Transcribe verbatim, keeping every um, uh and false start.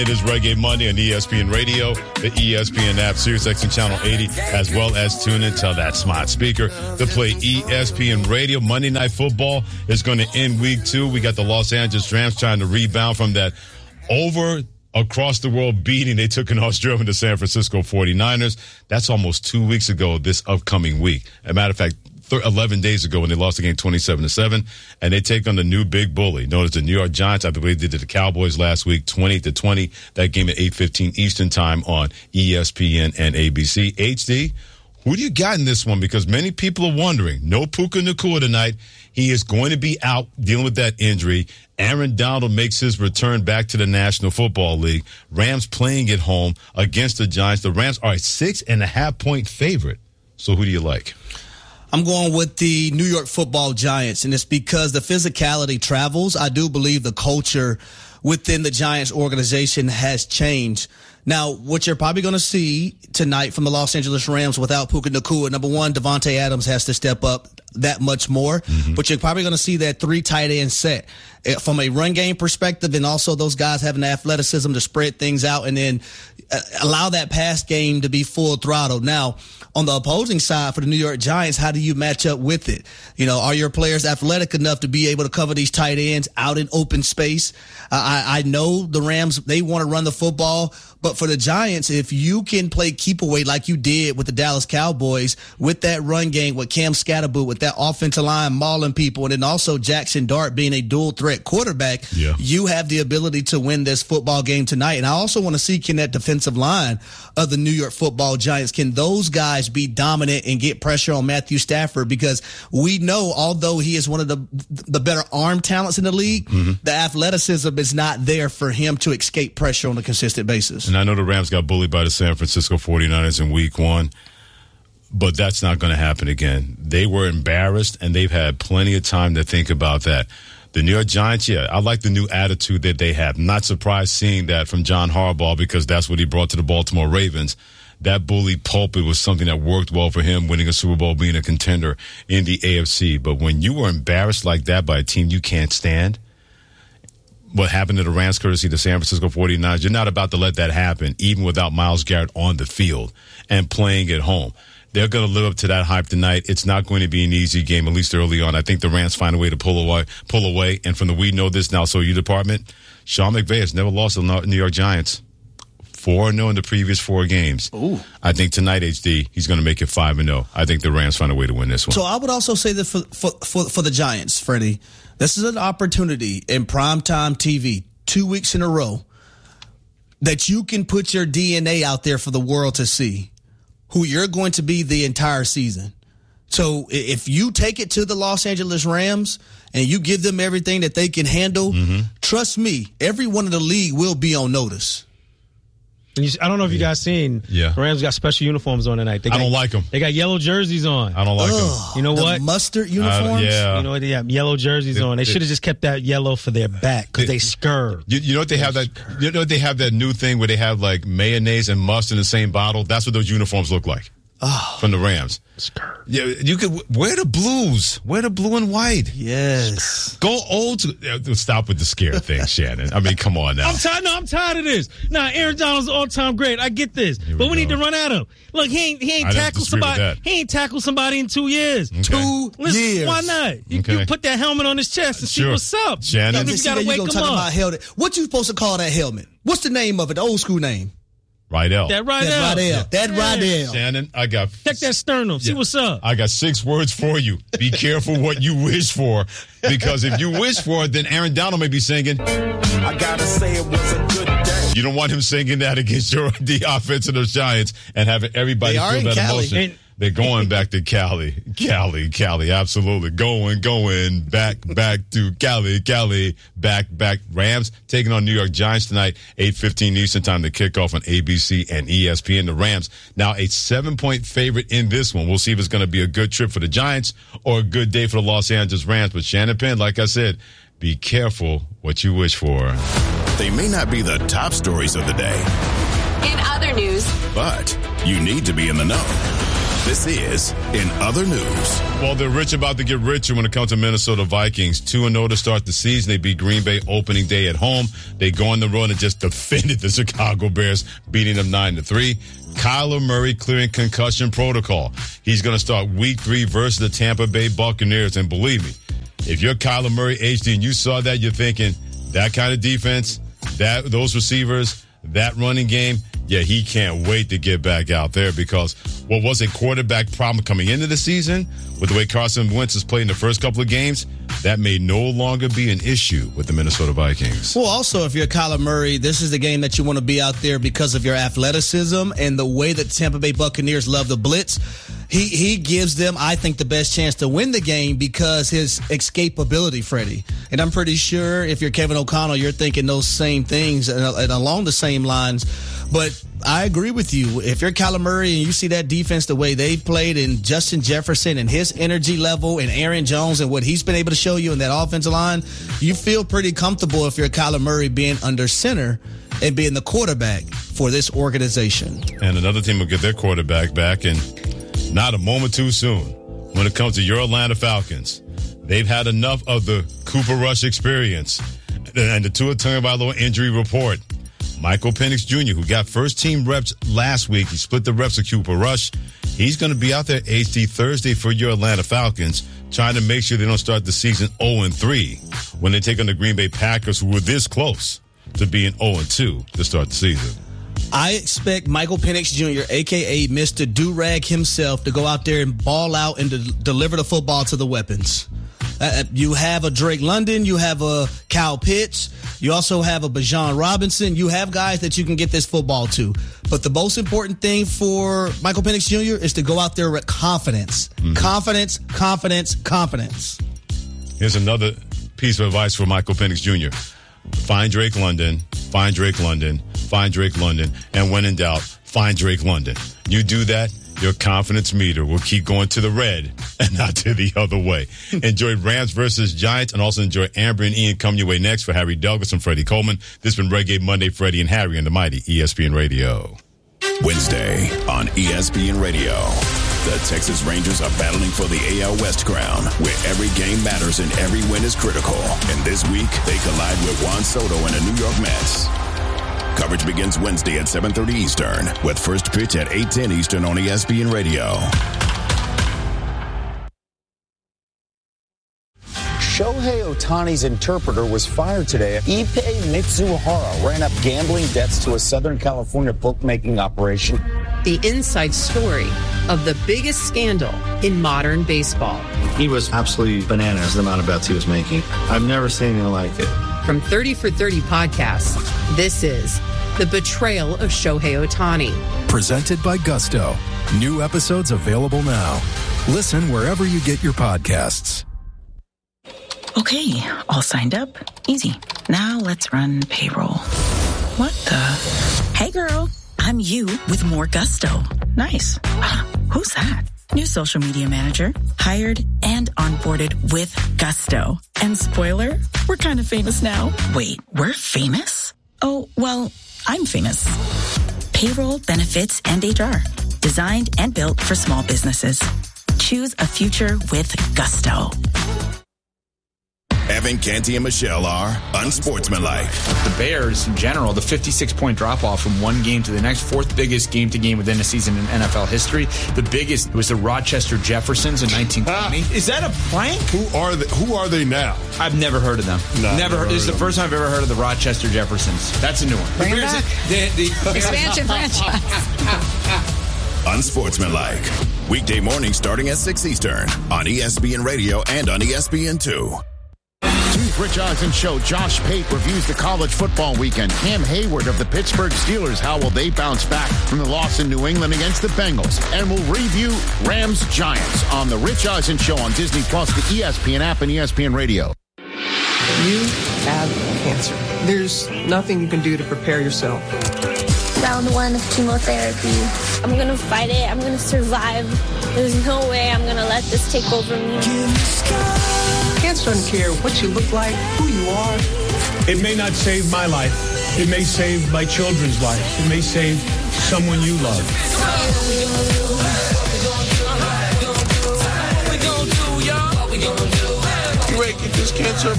It is Reggae Monday on E S P N Radio, the E S P N app, SiriusXM Channel eighty, as well as tune in to that smart speaker to play E S P N Radio. Monday Night Football is going to end week two. We got the Los Angeles Rams trying to rebound from that over across the world beating they took in Australia to San Francisco forty-niners. That's almost two weeks ago this upcoming week. As a matter of fact, eleven days ago when they lost the game twenty-seven to seven, and they take on the new big bully known as the New York Giants. I believe they did the Cowboys last week, twenty to twenty. That game at eight fifteen Eastern time on E S P N and A B C. H D, who do you got in this one? Because many people are wondering. No Puka Nacua tonight. He is going to be out dealing with that injury. Aaron Donald makes his return back to the National Football League. Rams playing at home against the Giants. The Rams are a six and a half point favorite. So who do you like? I'm going with the New York Football Giants, and it's because the physicality travels. I do believe the culture within the Giants organization has changed. Now, what you're probably going to see tonight from the Los Angeles Rams without Puka Nacua, number one, Devontae Adams has to step up that much more, mm-hmm. but you're probably going to see that three tight end set from a run game perspective, and also those guys having the athleticism to spread things out and then allow that pass game to be full throttle. Now, on the opposing side for the New York Giants, how do you match up with it? You know, are your players athletic enough to be able to cover these tight ends out in open space? Uh, I, I know the Rams, they want to run the football, but for the Giants, if you can play keep away like you did with the Dallas Cowboys, with that run game, with Cam Scatterboot, with that offensive line mauling people, and then also Jackson Dart being a dual threat quarterback, yeah. you have the ability to win this football game tonight. And I also want to see, can that defensive line of the New York Football Giants, can those guys be dominant and get pressure on Matthew Stafford? Because we know, although he is one of the the better arm talents in the league, mm-hmm. the athleticism is not there for him to escape pressure on a consistent basis. And I know the Rams got bullied by the San Francisco forty-niners in week one, but that's not going to happen again. They were embarrassed, and they've had plenty of time to think about that. The New York Giants, yeah, I like the new attitude that they have. Not surprised seeing that from John Harbaugh, because that's what he brought to the Baltimore Ravens. That bully pulpit was something that worked well for him, winning a Super Bowl, being a contender in the A F C. But when you were embarrassed like that by a team you can't stand, what happened to the Rams, courtesy the San Francisco forty-niners, you're not about to let that happen, even without Myles Garrett on the field and playing at home. They're going to live up to that hype tonight. It's not going to be an easy game, at least early on. I think the Rams find a way to pull away. Pull away. And from the We Know This Now So You department, Sean McVay has never lost to the New York Giants. four and oh in the previous four games. Ooh. I think tonight, H D, he's going to make it five and oh. I think the Rams find a way to win this one. So I would also say that for, for, for, for the Giants, Freddie, this is an opportunity in primetime T V, two weeks in a row, that you can put your D N A out there for the world to see who you're going to be the entire season. So if you take it to the Los Angeles Rams and you give them everything that they can handle, mm-hmm. trust me, everyone in the league will be on notice. And you, I don't know if you guys seen. Yeah. The Rams got special uniforms on tonight. They got, I don't like them. They got yellow jerseys on. I don't like Ugh, them. You know the what? Mustard uniforms? Uh, yeah. You know what? They have yellow jerseys it, on. They should have just kept that yellow for their back because they scurred. You, you know what they have that? You know what they have that new thing where they have like mayonnaise and mustard in the same bottle. That's what those uniforms look like. Oh. From the Rams. Skirt. Yeah, you could wear the blues. Wear the blue and white. Yes. Go old. To, stop with the scare thing, Shannon. I mean, come on now. I'm tired. No, I'm tired of this. Nah, Aaron Donald's all-time great. I get this, Here but we we go. need to run at him. Look, he ain't he ain't I don't tackled disagree with somebody. that. He ain't tackled somebody in two years. Okay. Two Listen, years. why not? You, Okay. you put that helmet on his chest and see Sure. what's up. Shannon. You, You you gotta wake him talk up. about helmet. What you supposed to call that helmet? What's the name of it? The old school name. Rydell. That right That there. Rydell. That Yeah. Rydell. Shannon, I got. Check that sternum. See Yeah. what's up. I got six words for you. Be careful what you wish for, because if you wish for it, then Aaron Donald may be singing. I gotta say it was a good day. You don't want him singing that against your the offense of the Giants and having everybody They are feel in that Cali. emotion. And- They're going back to Cali. Cali, Cali, absolutely. Going, going, back, back to Cali, Cali, back, back. Rams taking on New York Giants tonight, eight fifteen Eastern time to kick off on A B C and E S P N. The Rams now a seven-point favorite in this one. We'll see if it's going to be a good trip for the Giants or a good day for the Los Angeles Rams. But Shannon Penn, like I said, be careful what you wish for. They may not be the top stories of the day. In other news, But you need to be in the know. This is In Other News. Well, they're rich about to get richer when it comes to Minnesota Vikings. two and oh to start the season. They beat Green Bay opening day at home. They go on the road and just defended the Chicago Bears, beating them nine to three. Kyler Murray clearing concussion protocol. He's going to start week three versus the Tampa Bay Buccaneers. And believe me, if you're Kyler Murray, H D, and you saw that, you're thinking, that kind of defense, that those receivers, that running game, yeah, he can't wait to get back out there, because what was a quarterback problem coming into the season with the way Carson Wentz has played in the first couple of games, that may no longer be an issue with the Minnesota Vikings. Well, also, if you're Kyler Murray, this is the game that you want to be out there because of your athleticism and the way that the Tampa Bay Buccaneers love the blitz. He he gives them, I think, the best chance to win the game because his escapability, Freddie. And I'm pretty sure if you're Kevin O'Connell, you're thinking those same things and, and along the same lines. But I agree with you. If you're Kyler Murray and you see that defense the way they played, and Justin Jefferson and his energy level, and Aaron Jones and what he's been able to show you in that offensive line, you feel pretty comfortable if you're Kyler Murray being under center and being the quarterback for this organization. And another team will get their quarterback back, and not a moment too soon when it comes to your Atlanta Falcons. They've had enough of the Cooper Rush experience and the Tua Tagovailoa injury report. Michael Penix Junior, who got first-team reps last week, he split the reps with Cooper Rush. He's going to be out there H D Thursday for your Atlanta Falcons, trying to make sure they don't start the season oh and three when they take on the Green Bay Packers, who were this close to being oh and two to start the season. I expect Michael Penix Junior, a k a. Mister Do-Rag himself, to go out there and ball out and de- deliver the football to the weapons. Uh, you have a Drake London. You have a Kyle Pitts. You also have a Bijan Robinson. You have guys that you can get this football to. But the most important thing for Michael Penix Junior is to go out there with confidence. Mm-hmm. Confidence, confidence, confidence. Here's another piece of advice for Michael Penix Junior Find Drake London, find Drake London, find Drake London, and when in doubt, find Drake London. You do that, your confidence meter will keep going to the red and not to the other way. Enjoy Rams versus Giants, and also enjoy Amber and Ian coming your way next for Harry Douglas and Freddie Coleman. This has been Reggae Monday, Freddie and Harry on the mighty E S P N Radio. Wednesday on E S P N Radio. The Texas Rangers are battling for the A L West crown, where every game matters and every win is critical. And this week, they collide with Juan Soto and the New York Mets. Coverage begins Wednesday at seven thirty Eastern, with first pitch at eight ten Eastern on E S P N Radio. Shohei Ohtani's interpreter was fired today. Ippei Mitsuhara ran up gambling debts to a Southern California bookmaking operation. The inside story of the biggest scandal in modern baseball. He was absolutely bananas, the amount of bets he was making. I've never seen anything like it. From thirty for thirty podcasts, this is The Betrayal of Shohei Ohtani. Presented by Gusto. New episodes available now. Listen wherever you get your podcasts. Okay, all signed up. Easy. Now let's run payroll. What the? Hey girl, I'm you with more Gusto. Nice. Who's that? New social media manager, hired and onboarded with Gusto. And spoiler, we're kind of famous now. Wait, we're famous? Oh, well, I'm famous. Payroll, benefits, and H R. Designed and built for small businesses. Choose a future with Gusto. Evan, Canty, and Michelle are unsportsmanlike. The Bears, in general, the fifty-six point drop-off from one game to the next, fourth biggest game-to-game within a season in N F L history. The biggest was the Rochester Jeffersons in nineteen twenty. Ah, is that a prank? Who are they, who are they now? I've never heard of them. No, never. Heard, this is the first time I've ever heard of the Rochester Jeffersons. That's a new one. Bring the Bears, the, the, Expansion franchise. Unsportsmanlike. Weekday morning starting at six Eastern on E S P N Radio and on E S P N two. Chief Rich Eisen Show. Josh Pate reviews the college football weekend. Cam Hayward of the Pittsburgh Steelers. How will they bounce back from the loss in New England against the Bengals? And we'll review Rams Giants on the Rich Eisen Show on Disney Plus, the E S P N app, and E S P N Radio. You have cancer. There's nothing you can do to prepare yourself. Round one of chemotherapy. I'm gonna fight it. I'm gonna survive. There's no way I'm gonna let this take over me. Cancer doesn't care what you look like, who you are. It may not save my life. It may save my children's life. It may save someone you love. just can't survive.